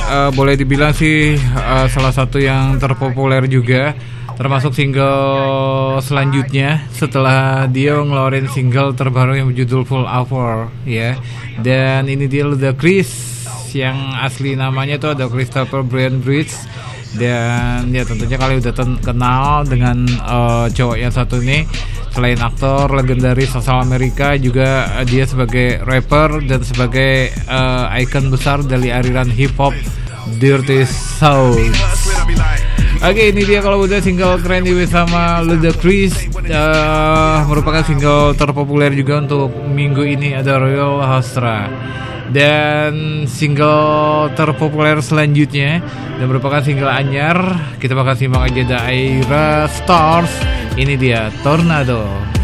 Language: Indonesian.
boleh dibilang sih salah satu yang terpopuler juga, termasuk single selanjutnya setelah dia ngeluarin single terbaru yang berjudul Full Hour ya. Dan ini dia Ludacris, yang asli namanya itu ada Christopher Brian Bridge. Dan ya tentunya kalian udah kenal dengan cowok yang satu ini. Selain aktor legendaris asal Amerika, juga dia sebagai rapper dan sebagai ikon besar dari aliran hip hop Dirty South. Oke, ini dia kalau udah single keren bersama Ludacris, merupakan single terpopuler juga untuk minggu ini, ada Royal Hostra. Dan single terpopuler selanjutnya dan merupakan single anyar, kita bakal simak aja, ada Ayra Stars. Ini dia Tornado.